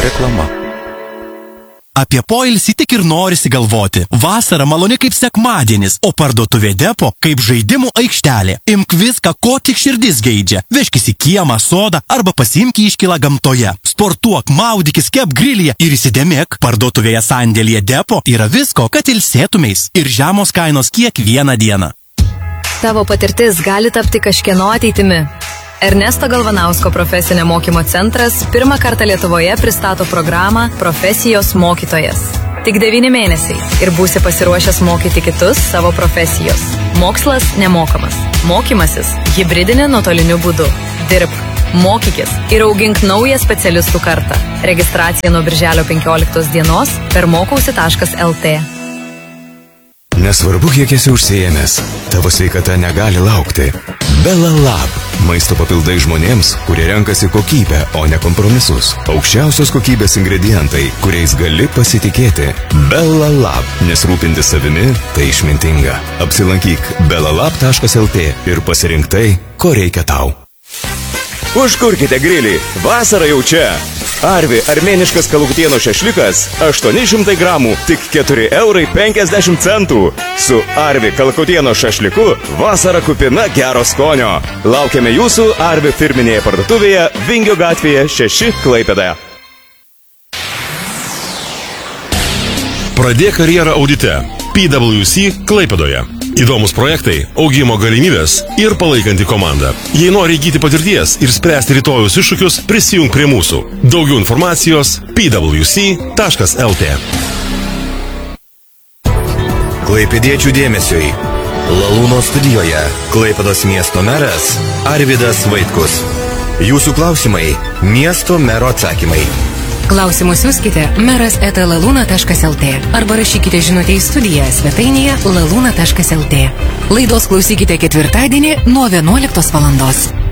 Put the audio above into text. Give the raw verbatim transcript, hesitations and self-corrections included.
Reklama. Apie poilsį tik ir norisi galvoti. Vasara maloni kaip sekmadienis, o parduotuvė Depo kaip žaidimų aikštelė. Imk viską, ko tik širdis geidžia. Vežkis į kiemą, sodą arba pasiimk iškylą gamtoje. Sportuok, maudykis, kep grilyje ir įsidėmėk. Parduotuvėje sandėlyje Depo yra visko, kad ilsėtumeis. Ir žemos kainos kiekvieną dieną. Tavo patirtis gali tapti kažkieno ateitimi. Ernesto Galvanausko profesinio mokymo centras pirmą kartą Lietuvoje pristato programą Profesijos mokytojas. Tik devyni mėnesiai ir būsi pasiruošęs mokyti kitus savo profesijos. Mokslas nemokamas. Mokymasis hibridinė nuotoliniu būdu. Dirbk, mokykis ir augink naują specialistų kartą. Registracija nuo birželio penkioliktos dienos per mokausi taškas lt. Nesvarbu, kiek esi užsiėmęs, tavo sveikata negali laukti. Bela Lab. Maisto papildai žmonėms, kurie renkasi kokybę, o ne kompromisus. Aukščiausios kokybės ingredientai, kuriais gali pasitikėti. Bela Lab. Nes rūpintis savimi tai išmintinga. Apsilankyk belalab taškas lt ir pasirink tai, ko reikia tau. Užkurkite grilį. Vasara jau čia. Arvi armėniškas kalakutieno šašlikas aštuoni šimtai gramų, tik keturi eurai penkiasdešimt centų. Su Arvi kalakutieno šašliku vasara kupina gero skonio. Laukiame jūsų Arvi firminėje parduotuvėje Vingio gatvėje šeši Klaipėdoje. Pradėk karjerą audite. P W C Klaipėdoje. Įdomus projektai, augimo galimybės ir palaikanti komanda. Jei nori įgyti patirties ir spręsti rytojus iššūkius, prisijung prie mūsų. Daugiau informacijos p w c taškas lt. Klaipėdiečių dėmesiui. Lalūno studijoje Klaipėdos miesto meras Arvydas Vaitkus. Jūsų klausimai – miesto mero atsakymai. Klausimus siųskite meras eta lalūna taškas lt arba rašykite žinutę į studiją svetainėje lalūna taškas lt. Laidos klausykite ketvirtadienį nuo vienuoliktos valandos.